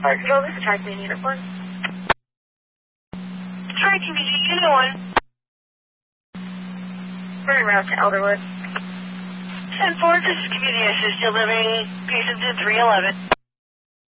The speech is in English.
Fire Control, this is Tri-Team Unit 1. Tri-Team Unit 1. We're en route to Elderwood. 10-4, this is Community Assisted Living, patient in 311.